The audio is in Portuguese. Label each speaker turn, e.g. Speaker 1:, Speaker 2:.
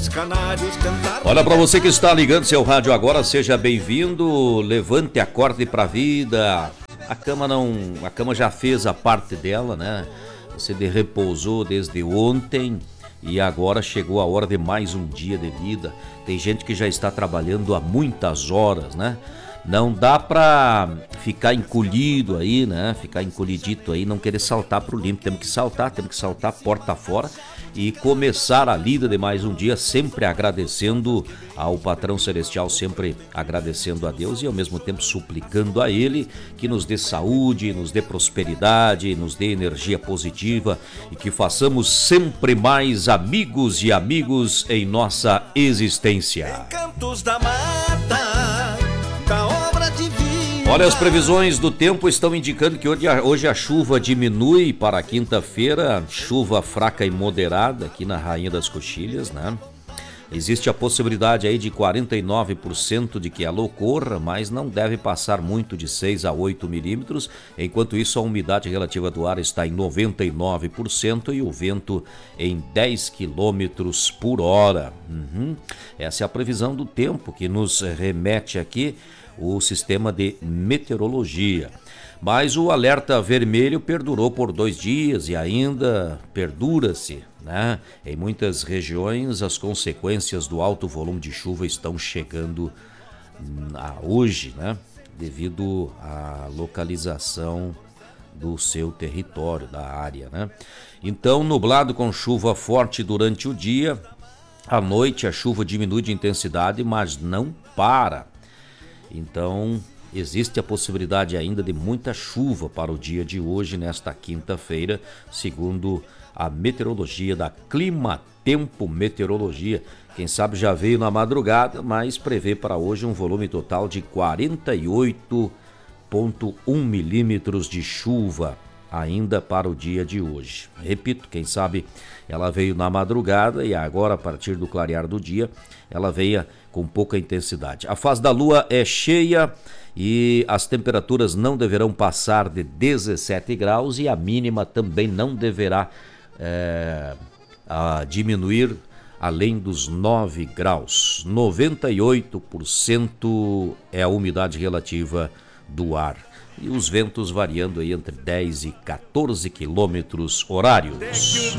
Speaker 1: os canários cantar.
Speaker 2: Olha, para você que está ligando seu rádio agora, seja bem-vindo. Levante, acorde pra vida. A cama já fez a parte dela, né? Você repousou desde ontem e agora chegou a hora de mais um dia de vida. Tem gente que já está trabalhando há muitas horas, né? Não dá pra ficar encolhido aí, né? Ficar encolhidito aí, não querer saltar pro limpo. Temos que saltar porta fora e começar a lida de mais um dia, sempre agradecendo ao patrão celestial, sempre agradecendo a Deus e ao mesmo tempo suplicando a Ele que nos dê saúde, nos dê prosperidade, nos dê energia positiva e que façamos sempre mais amigos e amigos em nossa existência.
Speaker 1: Cantos da mata, da obra divina.
Speaker 2: Olha, as previsões do tempo estão indicando que hoje a chuva diminui para quinta-feira, chuva fraca e moderada aqui na Rainha das Coxilhas, né? Existe a possibilidade aí de 49% de que ela ocorra, mas não deve passar muito de 6 a 8 milímetros. Enquanto isso, a umidade relativa do ar está em 99% e o vento em 10 quilômetros por hora. Essa é a previsão do tempo que nos remete aqui o sistema de meteorologia. Mas o alerta vermelho perdurou por 2 dias e ainda perdura-se, né? Em muitas regiões, as consequências do alto volume de chuva estão chegando hoje, né? Devido à localização do seu território, da área, né? Então, nublado com chuva forte durante o dia, à noite a chuva diminui de intensidade, mas não para. Então, existe a possibilidade ainda de muita chuva para o dia de hoje, nesta quinta-feira, segundo a meteorologia da Clima Tempo Meteorologia. Quem sabe já veio na madrugada, mas prevê para hoje um volume total de 48,1 milímetros de chuva ainda para o dia de hoje. Repito, quem sabe ela veio na madrugada e agora, a partir do clarear do dia, ela veio com pouca intensidade. A fase da lua é cheia e as temperaturas não deverão passar de 17 graus e a mínima também não deverá diminuir além dos 9 graus. 98% é a umidade relativa do ar. E os ventos variando aí entre 10 e 14 quilômetros horários.